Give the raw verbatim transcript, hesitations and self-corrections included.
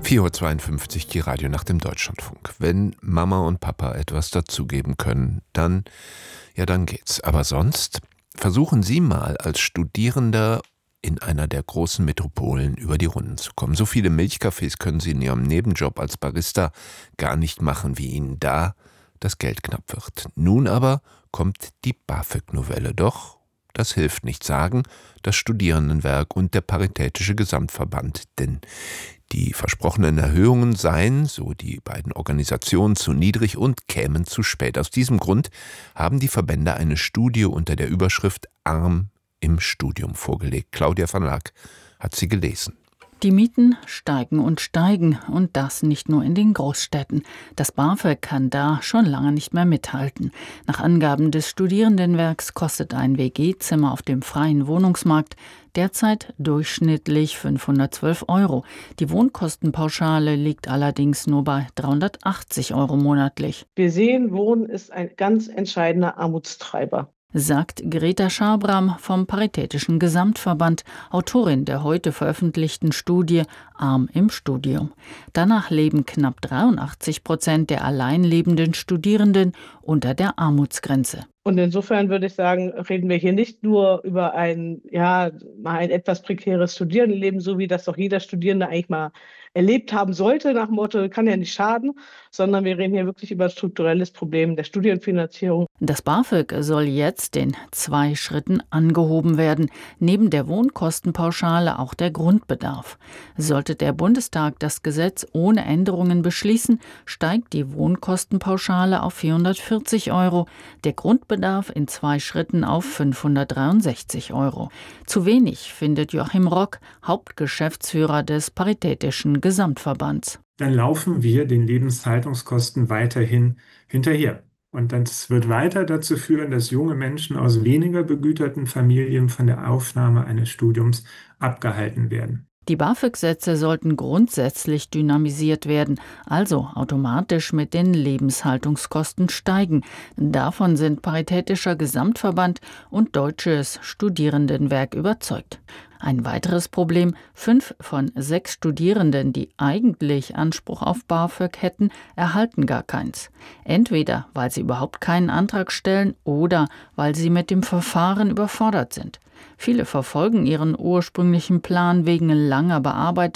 vier Uhr zweiundfünfzig, die Radionacht im Deutschlandfunk. Wenn Mama und Papa etwas dazugeben können, dann, ja, dann geht's. Aber sonst versuchen Sie mal als Studierender in einer der großen Metropolen über die Runden zu kommen. So viele Milchkaffees können Sie in Ihrem Nebenjob als Barista gar nicht machen, wie Ihnen da das Geld knapp wird. Nun aber kommt die BAföG-Novelle. Doch das hilft nicht, sagen das Studierendenwerk und der Paritätische Gesamtverband. Denn die versprochenen Erhöhungen seien, so die beiden Organisationen, zu niedrig und kämen zu spät. Aus diesem Grund haben die Verbände eine Studie unter der Überschrift Arm im Studium vorgelegt. Claudia van Laak hat sie gelesen. Die Mieten steigen und steigen, und das nicht nur in den Großstädten. Das BAföG kann da schon lange nicht mehr mithalten. Nach Angaben des Studierendenwerks kostet ein W G-Zimmer auf dem freien Wohnungsmarkt derzeit durchschnittlich fünfhundertzwölf Euro. Die Wohnkostenpauschale liegt allerdings nur bei dreihundertachtzig Euro monatlich. Wir sehen, Wohnen ist ein ganz entscheidender Armutstreiber, sagt Greta Schabram vom Paritätischen Gesamtverband, Autorin der heute veröffentlichten Studie Arm im Studium. Danach leben knapp dreiundachtzig Prozent der allein lebenden Studierenden unter der Armutsgrenze. Und insofern würde ich sagen, reden wir hier nicht nur über ein, ja, mal ein etwas prekäres Studierendenleben, so wie das doch jeder Studierende eigentlich mal erlebt haben sollte, nach dem Motto, kann ja nicht schaden, sondern wir reden hier wirklich über ein strukturelles Problem der Studienfinanzierung. Das BAföG soll jetzt in zwei Schritten angehoben werden, neben der Wohnkostenpauschale auch der Grundbedarf. Sollte der Bundestag das Gesetz ohne Änderungen beschließen, steigt die Wohnkostenpauschale auf vierhundertvierzig Euro, der Grundbedarf in zwei Schritten auf fünfhundertdreiundsechzig Euro. Zu wenig, findet Joachim Rock, Hauptgeschäftsführer des Paritätischen Gesamtverbands. Dann laufen wir den Lebenshaltungskosten weiterhin hinterher. Und das wird weiter dazu führen, dass junge Menschen aus weniger begüterten Familien von der Aufnahme eines Studiums abgehalten werden. Die BAföG-Sätze sollten grundsätzlich dynamisiert werden, also automatisch mit den Lebenshaltungskosten steigen. Davon sind Paritätischer Gesamtverband und Deutsches Studierendenwerk überzeugt. Ein weiteres Problem: Fünf von sechs Studierenden, die eigentlich Anspruch auf BAföG hätten, erhalten gar keins. Entweder weil sie überhaupt keinen Antrag stellen oder weil sie mit dem Verfahren überfordert sind. Viele verfolgen ihren ursprünglichen Plan wegen langer Bearbeitung